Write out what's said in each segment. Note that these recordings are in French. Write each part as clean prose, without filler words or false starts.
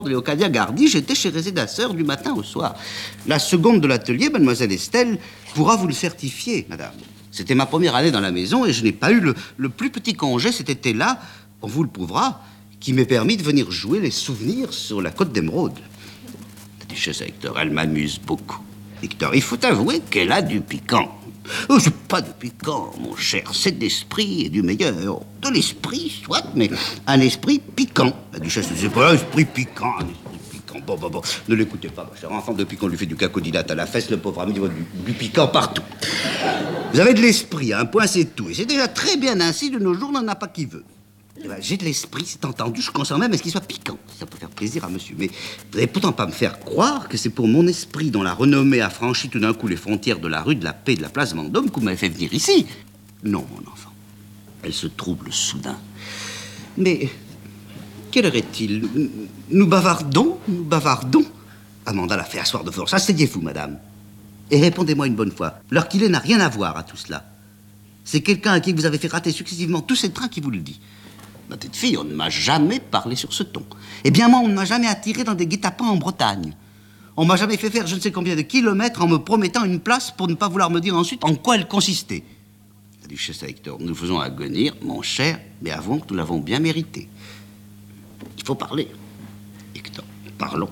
Léocadia Gardi, j'étais chez Réséda Sœur du matin au soir. La seconde de l'atelier, mademoiselle Estelle, pourra vous le certifier, madame. C'était ma première année dans la maison et je n'ai pas eu le plus petit congé cet été-là, on vous le prouvera, qui m'est permis de venir jouer les souvenirs sur la côte d'Émeraude. La duchesse Hector, elle m'amuse beaucoup. Hector, il faut avouer qu'elle a du piquant. Oh, c'est pas du piquant, mon cher, c'est de l'esprit et du meilleur. De l'esprit, soit, mais un esprit piquant. La duchesse, c'est pas un esprit piquant, un esprit piquant. Bon, ne l'écoutez pas, ma chère enfant, depuis qu'on lui fait du cacodilate à la fesse, le pauvre ami, du piquant partout. Vous avez de l'esprit, un point, c'est tout. Et c'est déjà très bien ainsi, de nos jours, on n'en a pas qui veut. Eh ben, j'ai de l'esprit, c'est entendu, je consens même à ce qu'il soit piquant. Ça peut faire plaisir à monsieur, mais vous n'allez pourtant pas me faire croire que c'est pour mon esprit dont la renommée a franchi tout d'un coup les frontières de la rue de la Paix et de la place Vendôme que vous m'avez fait venir ici. Non, mon enfant. Elle se trouble soudain. Mais quelle heure est-il? Nous bavardons. Amanda l'a fait asseoir de force. Asseyez-vous, madame. Et répondez-moi une bonne fois. L'heure qu'il est n'a rien à voir à tout cela. C'est quelqu'un à qui vous avez fait rater successivement tous ces trains qui vous le dit. Ma petite fille, on ne m'a jamais parlé sur ce ton. Eh bien, moi, on ne m'a jamais attiré dans des guet-apens en Bretagne. On m'a jamais fait faire je ne sais combien de kilomètres en me promettant une place pour ne pas vouloir me dire ensuite en quoi elle consistait. La duchesse Hector, nous faisons agonir, mon cher, mais avouons que nous l'avons bien mérité. Il faut parler. Hector, parlons.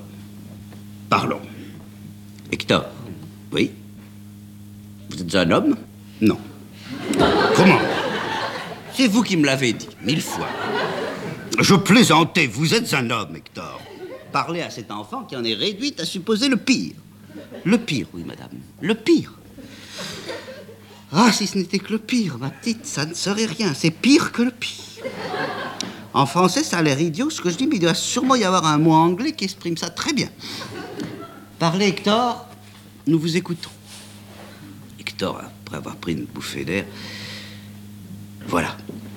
Hector, oui? Vous êtes un homme? Non. Comment? C'est vous qui me l'avez dit, 1000 fois. Je plaisantais, vous êtes un homme, Hector. Parlez à cet enfant qui en est réduite à supposer le pire. Le pire, oui, madame, le pire. Ah, si ce n'était que le pire, ma petite, ça ne serait rien. C'est pire que le pire. En français, ça a l'air idiot, ce que je dis, mais il doit sûrement y avoir un mot anglais qui exprime ça très bien. Parlez, Hector, nous vous écoutons. Hector, après avoir pris une bouffée d'air... Voilà.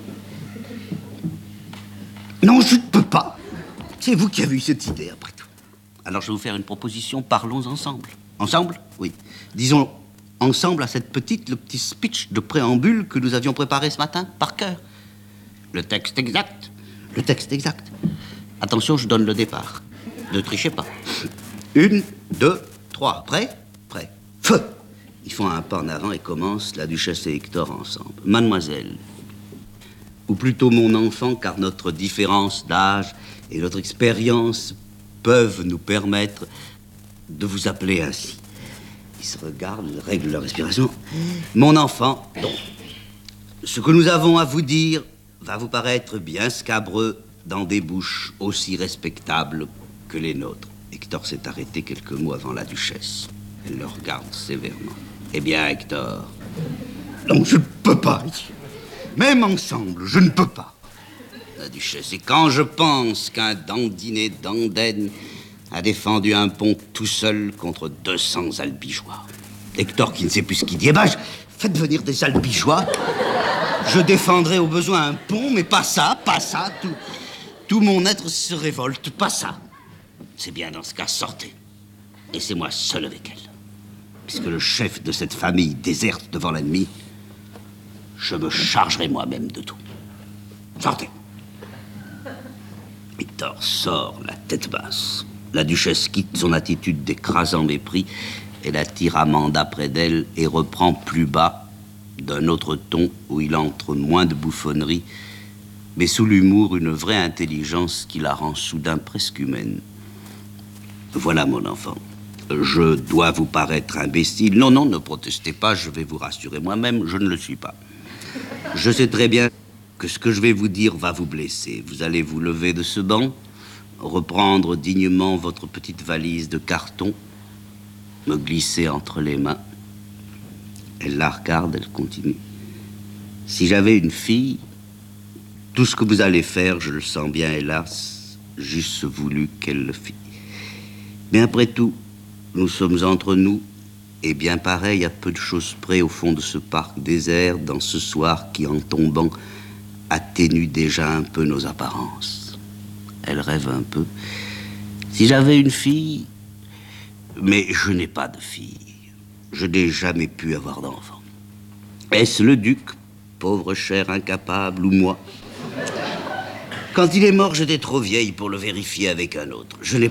Non, je ne peux pas. C'est vous qui avez eu cette idée, après tout. Alors, je vais vous faire une proposition. Parlons ensemble. Ensemble? Oui. Disons ensemble à le petit speech de préambule que nous avions préparé ce matin, par cœur. Le texte exact. Le texte exact. Attention, je donne le départ. Ne trichez pas. 1, 2, 3. Prêt? Prêt. Feu! Ils font un pas en avant et commencent la duchesse et Hector ensemble. Mademoiselle, ou plutôt mon enfant, car notre différence d'âge et notre expérience peuvent nous permettre de vous appeler ainsi. Ils se regardent, ils règlent leur respiration. Mon enfant, donc, ce que nous avons à vous dire va vous paraître bien scabreux dans des bouches aussi respectables que les nôtres. Hector s'est arrêté quelques mots avant la duchesse. Elle le regarde sévèrement. Eh bien, Hector. Non, je ne peux pas. Même ensemble, je ne peux pas. La duchesse, et quand je pense qu'un dandiné d'Andenne a défendu un pont tout seul contre 200 albigeois. Hector qui ne sait plus ce qu'il dit. Eh ben, faites venir des albigeois. Je défendrai au besoin un pont, mais pas ça. Tout mon être se révolte, pas ça. C'est bien, dans ce cas, sortez. Laissez-moi seul avec elle. Puisque le chef de cette famille déserte devant l'ennemi, je me chargerai moi-même de tout. Sortez. Hector sort la tête basse. La duchesse quitte son attitude d'écrasant mépris. Elle attire Amanda près d'elle et reprend plus bas, d'un autre ton où il entre moins de bouffonnerie, mais sous l'humour une vraie intelligence qui la rend soudain presque humaine. Voilà, mon enfant. Je dois vous paraître imbécile. Non, ne protestez pas, je vais vous rassurer moi-même, je ne le suis pas. Je sais très bien que ce que je vais vous dire va vous blesser. Vous allez vous lever de ce banc, reprendre dignement votre petite valise de carton, me glisser entre les mains. Elle la regarde, elle continue. Si j'avais une fille, tout ce que vous allez faire, je le sens bien, hélas, j'eusse voulu qu'elle le fît. Mais après tout, nous sommes entre nous, et bien pareil, à peu de choses près, au fond de ce parc désert, dans ce soir qui, en tombant, atténue déjà un peu nos apparences. Elle rêve un peu. Si j'avais une fille... Mais je n'ai pas de fille. Je n'ai jamais pu avoir d'enfant. Est-ce le duc, pauvre cher incapable, ou moi? Quand il est mort, j'étais trop vieille pour le vérifier avec un autre. Je n'ai